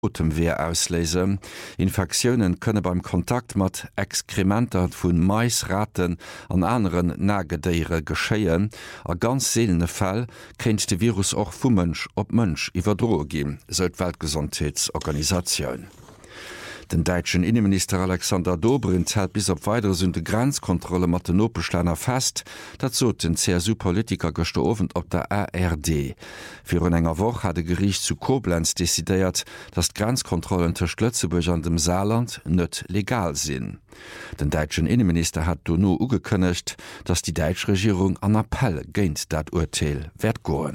Atemwehr auslesen. Infektionen könne beim Kontakt mit Exkrementer von Mais, Ratten an anderen Nagedeiere geschehen. A ganz seltene Fall kennt der Virus auch von Mensch auf Mensch überdrohen gehen, so die Weltgesundheitsorganisation. Den deutschen Innenminister Alexander Dobrindt hält bis auf weitere de Grenzkontrolle mat den Notbeschleiner fest, dat so den CSU-Politiker gestoven op der ARD. Für een enger Woche hat de Gericht zu Koblenz desideiert, dass Grenzkontrollen zwischen Lützeburg an dem Saarland net legal sind. Den deutschen Innenminister hat no ugekündigt, dass die deutsche Regierung an Appell gegen dat Urteil wird gehen.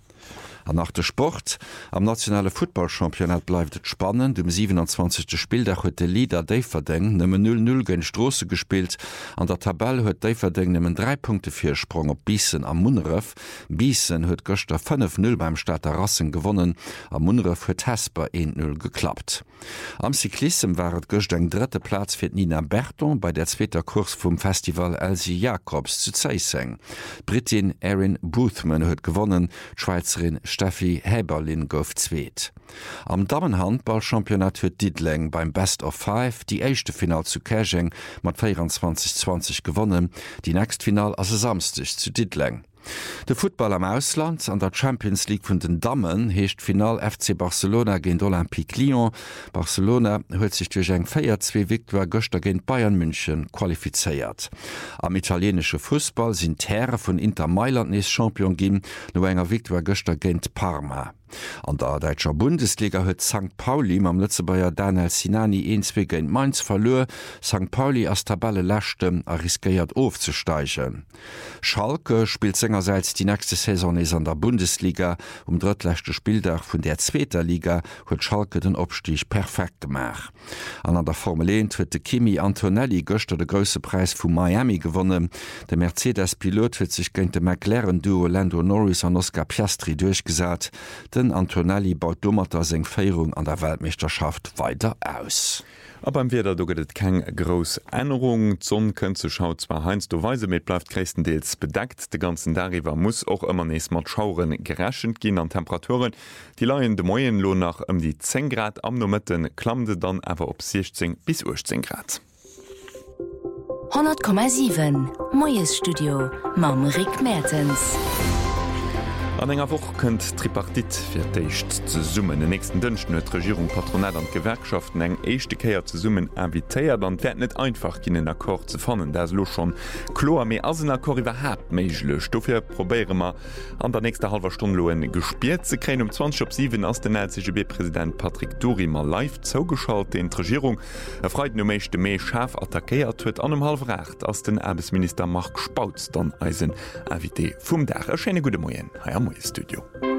Nach dem Sport am nationale Footballchampionat bleibt es spannend. Im 27. Spieltag hat der Leader Daverdeng nimmer 0-0 gegen Strasse gespielt. An der Tabelle hat Daverdeng nimmer 3 Punkte Vorsprung auf Biessen am Munref. Biessen hat gestern 5-0 beim Stadter Rassen gewonnen. Am Munref hat Hesper 1-0 geklappt. Am Cyklism war es gestern 3. Platz für Nina Berton bei der zweiten Kurs vom Festival Elsie Jacobs zu Zeisseng. Britin Erin Boothman hat gewonnen, Schweizerin Steffi Häberlin gouf zweet. Am Damenhandballchampionat huet Dietling beim Best of Five die erste Final zu Käsching mat 24-20 gewonnen, die nächst Final as samstig zu Dietling. De Football am Ausland an der Champions League vun den Damen heescht Final FC Barcelona gegen Olympique Lyon. Barcelona huet sich durch eng 4-2 Victoire gestern gegen Bayern München qualifiziert. Am italienische Fußball sind Terre von Inter Mailand nees Champion gin, no enger Victoire gestern gegen Parma. An der deutscher Bundesliga huet St. Pauli am Lützebauer Daniel Sinani 1-2 gegen Mainz verlor. St. Pauli als Tabelle lächte riskiert aufzusteigen. Schalke spielt seinerseits die nächste Saison an der Bundesliga. Drittletzte Spieltag von der zweiten Liga huet Schalke den Abstieg perfekt gemacht. An der Formel 1 huet de Kimi Antonelli gestern den grossen Preis von Miami gewonnen. Der Mercedes-Pilot huet sich gegen den McLaren-Duo Lando Norris und Oscar Piastri durchgesetzt. Den Antonelli baut dummerter seg Féierung an der Weltmeisterschaft weiter aus. Aber am Wetter gëtt keng gross Ännerung. D'Sonn kënnt ze schaut zwar heinz do Weise mit bleifft gréistendeels bedeckt. De ganzen Dariwer muss auch immer nees mat Schauren gerächend ginn an Temperaturen. Die laien de Moien lo nach die 10 Grad am Nommetten klammde dann awer op 16 bis 18 Grad. 100,7 Moies Studio Mam Rick Mertens. An enger Woche kënnt Tripartit fir d'éicht ze summen. Den nächsten Dënchten huet Regierung, Patronat an Gewerkschaften eng échte Käier ze summen invitéiert, dann wär net einfach ginn en Akkord ze fannen. Ders loch schon klo méi as en Akkord iwwerhap méiglech. Dofir probéiere ma an der nächste halber Stunde loen gespiert ze kräen 20:07 ass den LCGB-Präsident Patrick Duri mal live zougeschalt de Regierung. Freit no méigchte méi Schaf attackéiert huet an 7:30 ass den Erbesminister Mark Spautz dann eisen invité vum Dach. Erschenne gute Moien. Studio.